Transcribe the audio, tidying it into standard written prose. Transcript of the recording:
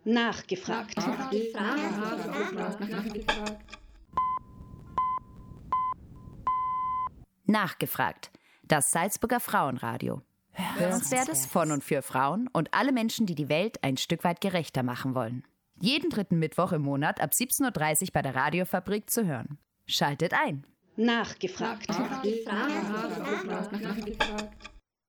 Nachgefragt. Nachgefragt. Das Salzburger Frauenradio. Hörenswertes von und für Frauen und alle Menschen, die die Welt ein Stück weit gerechter machen wollen. Jeden dritten Mittwoch im Monat ab 17.30 Uhr bei der Radiofabrik zu hören. Schaltet ein. Nachgefragt. Nachgefragt.